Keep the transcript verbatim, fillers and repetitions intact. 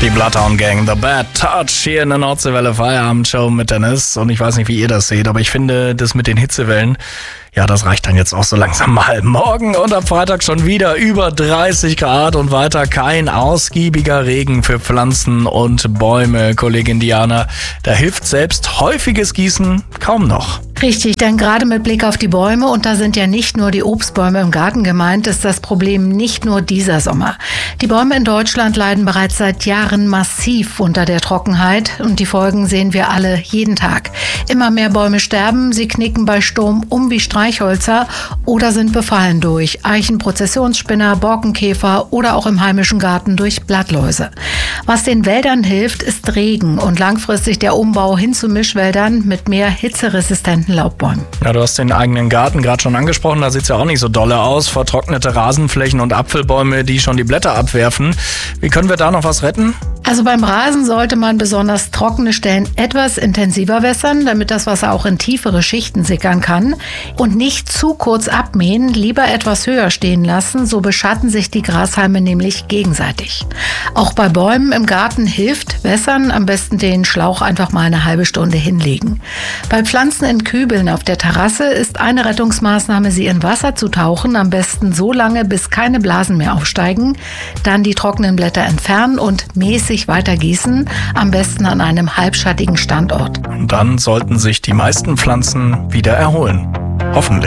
Die Bloodhound Gang, The Bad Touch hier in der Nordseewelle Feierabendshow mit Dennis. Und ich weiß nicht, wie ihr das seht, aber ich finde, das mit den Hitzewellen, ja, das reicht dann jetzt auch so langsam mal. Morgen und am Freitag schon wieder über dreißig Grad und weiter kein ausgiebiger Regen für Pflanzen und Bäume. Kollegin Diana, da hilft selbst häufiges Gießen kaum noch. Richtig, denn gerade mit Blick auf die Bäume, und da sind ja nicht nur die Obstbäume im Garten gemeint, ist das Problem nicht nur dieser Sommer. Die Bäume in Deutschland leiden bereits seit Jahren massiv unter der Trockenheit und die Folgen sehen wir alle jeden Tag. Immer mehr Bäume sterben, sie knicken bei Sturm um wie Streichhölzer oder sind befallen durch Eichenprozessionsspinner, Borkenkäfer oder auch im heimischen Garten durch Blattläuse. Was den Wäldern hilft, ist Regen und langfristig der Umbau hin zu Mischwäldern mit mehr hitzeresistenten Laubbäumen. Ja, du hast den eigenen Garten gerade schon angesprochen, da sieht es ja auch nicht so dolle aus. Vertrocknete Rasenflächen und Apfelbäume, die schon die Blätter abwerfen. Wie können wir da noch was retten? Also beim Rasen sollte man besonders trockene Stellen etwas intensiver wässern, damit das Wasser auch in tiefere Schichten sickern kann. Und nicht zu kurz abmähen, lieber etwas höher stehen lassen, so beschatten sich die Grashalme nämlich gegenseitig. Auch bei Bäumen im Garten hilft Wässern, am besten den Schlauch einfach mal eine halbe Stunde hinlegen. Bei Pflanzen in Kübeln auf der Terrasse ist eine Rettungsmaßnahme, sie in Wasser zu tauchen, am besten so lange, bis keine Blasen mehr aufsteigen, dann die trockenen Blätter entfernen und mäßig weiter gießen, am besten an einem halbschattigen Standort. Und dann sollten sich die meisten Pflanzen wieder erholen. Hoffentlich.